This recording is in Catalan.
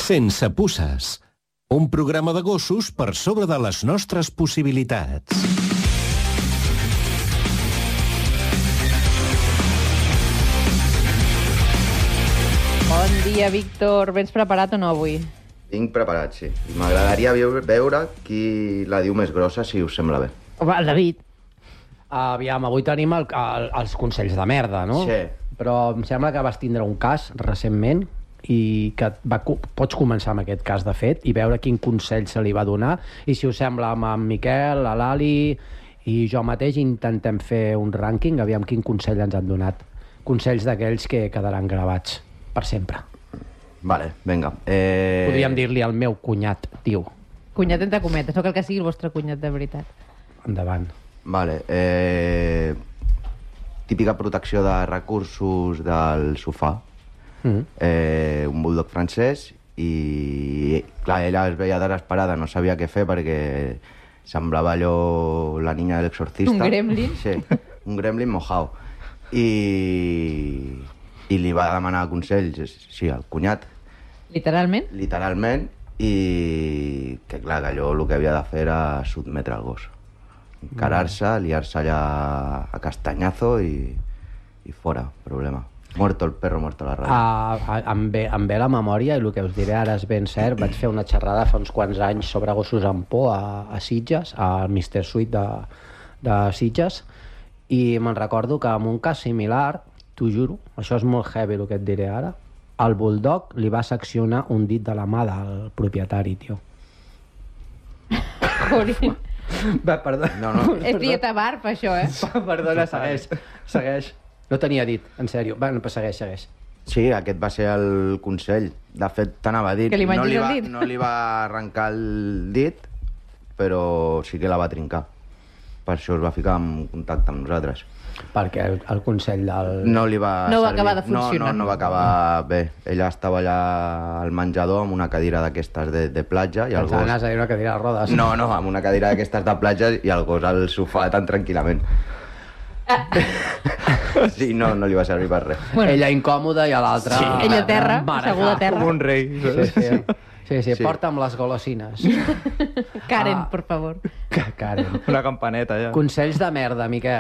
Sense puces. Un programa de gossos per sobre de les nostres possibilitats. Bon dia, Víctor. Vens preparat o no avui? Vinc preparat, sí. M'agradaria veure qui la diu més grossa, si us sembla bé. Home, el David. Aviam, avui tenim els consells de merda, no? Sí. Però em sembla que vas tindre un cas recentment i que pots començar amb aquest cas, de fet, i veure quin consell se li va donar. I si us sembla, amb en Miquel, l'Ali i jo mateix intentem fer un rànquing, aviam quin consell ens han donat. Consells d'aquells que quedaran gravats per sempre. Vale, vinga. Podríem dir-li al meu cunyat, tio. Cunyat entre cometes, no cal que sigui el vostre cunyat de veritat. Endavant. Vale. Típica protecció de recursos del sofà. Un bulldog francès i, clar, ella es veia desesperada, no sabia què fer perquè semblava allò la niña de l'exorcista. Un gremlin. Sí, un gremlin mojado. I li va demanar consells, sí, al cunyat. Literalment? Literalment, i que clar, que allò el que havia de fer era sotmetre el gos. Encarar-se, liar-se allà a castanyazo i fora, problema. Muerto el perro, muerto la rata. Em ve la memòria, i el que us diré ara és ben cert. Vaig fer una xerrada fa uns quants anys sobre gossos amb por a Sitges, al Mr. Sweet de Sitges, i me'n recordo que en un cas similar, t'ho juro, això és molt heavy el que et diré ara, el bulldog li va seccionar un dit de la mà del propietari, tio. Jolín. Va, perdó. No. És dieta barb, això, eh? Perdona, segueix. No tenia dit, en sèrio. Va, no, segueix. Sí, aquest va ser el consell. De fet, t'anava a dir... Que li mengis el dit. No li va arrencar el dit, però sí que la va trincar. Per això es va ficar en contacte amb nosaltres. Perquè el consell del... No li va No va servir. acabar de funcionar. No va acabar bé. Ella estava allà al menjador amb una cadira d'aquestes de platja i el gos... Anaves a dir una cadira de rodes. No, amb una cadira d'aquestes de platja i el gos al sofà tan tranquil·lament. Sí, no li va servir per res. Bueno. Ella incòmoda i l'altra... Sí. Ella a terra, asseguda a terra. Com un rei. Sí, porta'm les golosines. Karen, por favor. Karen. Una campaneta, ja. Consells de merda, Miquel.